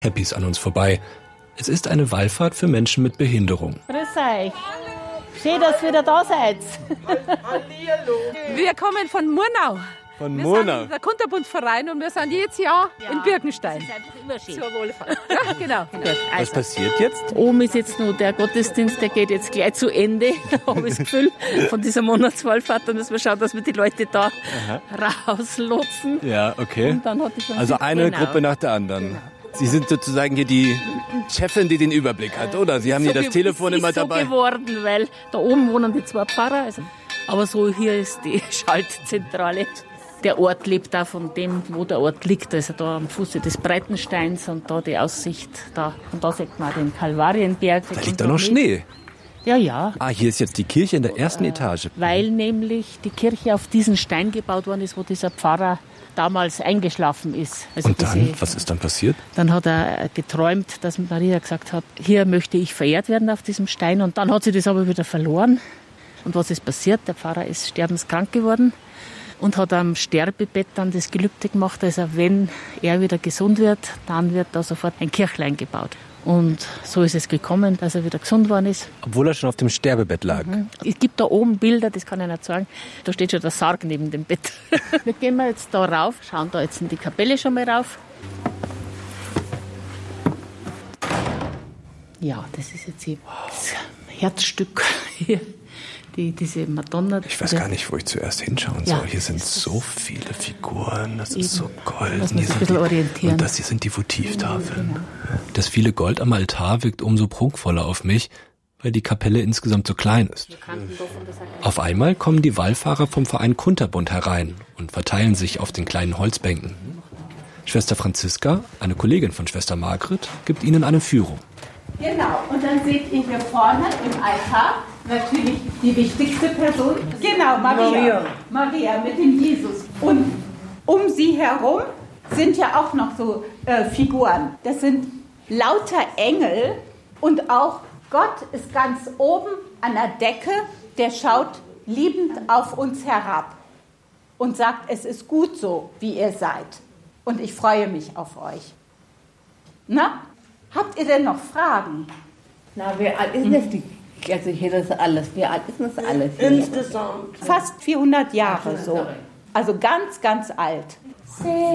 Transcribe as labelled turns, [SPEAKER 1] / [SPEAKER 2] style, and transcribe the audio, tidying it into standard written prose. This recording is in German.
[SPEAKER 1] Happys an uns vorbei. Es ist eine Wallfahrt für Menschen mit Behinderung.
[SPEAKER 2] Grüß euch. Schön, dass ihr wieder da seid.
[SPEAKER 3] Wir kommen von Murnau.
[SPEAKER 1] Von
[SPEAKER 3] Wir
[SPEAKER 1] Murnau?
[SPEAKER 3] sind der Kunterbundverein und wir sind jedes Jahr in Birkenstein.
[SPEAKER 2] Das ist einfach immer schön.
[SPEAKER 3] Zur Wohlfahrt. Ja, genau.
[SPEAKER 1] Was passiert jetzt?
[SPEAKER 2] Oben ist jetzt noch der Gottesdienst, der geht jetzt gleich zu Ende, habe ich das Gefühl, von dieser Monatswallfahrt. Und dass wir schauen, dass wir die Leute da rauslotsen.
[SPEAKER 1] Ja, okay.
[SPEAKER 2] Und dann hat die schon
[SPEAKER 1] Also eine
[SPEAKER 2] Genau.
[SPEAKER 1] Gruppe nach der anderen. Sie sind sozusagen hier die Chefin, die den Überblick hat, oder? Sie haben hier das Telefon immer dabei.
[SPEAKER 2] Ist so geworden, weil da oben wohnen die zwei Pfarrer. Also, aber so hier ist die Schaltzentrale. Der Ort lebt da von dem, wo der Ort liegt. Also da am Fuße des Breitensteins und da die Aussicht da. Und da sieht man den Kalvarienberg.
[SPEAKER 1] Da liegt da noch Schnee.
[SPEAKER 2] Ja, ja.
[SPEAKER 1] Ah, hier ist jetzt die Kirche in der ersten Etage.
[SPEAKER 2] Weil nämlich die Kirche auf diesen Stein gebaut worden ist, wo dieser Pfarrer damals eingeschlafen ist. Also
[SPEAKER 1] Und dann, was ist dann passiert?
[SPEAKER 2] Dann hat er geträumt, dass Maria gesagt hat, hier möchte ich verehrt werden auf diesem Stein. Und dann hat sie das aber wieder verloren. Und was ist passiert? Der Pfarrer ist sterbenskrank geworden und hat am Sterbebett dann das Gelübde gemacht, also wenn er wieder gesund wird, dann wird da sofort ein Kirchlein gebaut. Und so ist es gekommen, dass er wieder gesund worden ist.
[SPEAKER 1] Obwohl er schon auf dem Sterbebett lag.
[SPEAKER 2] Es gibt da oben Bilder, das kann ich nicht sagen. Da steht schon der Sarg neben dem Bett. Wir gehen jetzt da rauf, schauen da jetzt in die Kapelle schon mal rauf. Ja, das ist jetzt das Herzstück hier. Diese Madonna.
[SPEAKER 1] Ich weiß gar nicht, wo ich zuerst hinschauen soll.
[SPEAKER 2] Ja,
[SPEAKER 1] Hier sind so viele Figuren, das ist so golden.
[SPEAKER 2] Muss man sich ein bisschen orientieren.
[SPEAKER 1] Und das hier sind die Votivtafeln. Das viele Gold am Altar wirkt umso prunkvoller auf mich, weil die Kapelle insgesamt so klein ist. Auf einmal kommen die Wallfahrer vom Verein Kunterbund herein und verteilen sich auf den kleinen Holzbänken. Schwester Franziska, eine Kollegin von Schwester Margret, gibt ihnen eine Führung.
[SPEAKER 4] Genau, und dann seht ihr hier vorne im Altar natürlich die wichtigste Person. Genau, Maria. Maria mit dem Jesus. Und um sie herum sind ja auch noch so Figuren. Das sind lauter Engel und auch Gott ist ganz oben an der Decke, der schaut liebend auf uns herab und sagt, es ist gut so, wie ihr seid. Und ich freue mich auf euch. Na? Habt ihr denn noch Fragen?
[SPEAKER 5] Na, wie alt ist das? Also hier das alles. Wie alt ist das alles?
[SPEAKER 4] Insgesamt. Fast 400 Jahre so. Also ganz, ganz alt.